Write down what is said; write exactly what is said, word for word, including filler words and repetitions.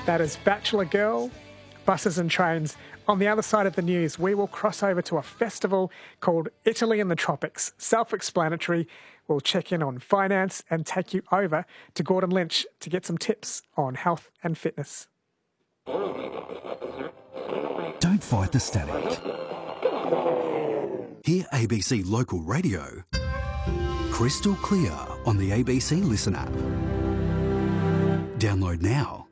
That is Bachelor Girl, Buses and Trains. On the other side of the news, we will cross over to a festival called Italy in the Tropics. Self-explanatory. We'll check in on finance and take you over to Gordon Lynch to get some tips on health and fitness. Don't fight the static. Hear A B C Local Radio crystal clear on the A B C Listen app. Download now.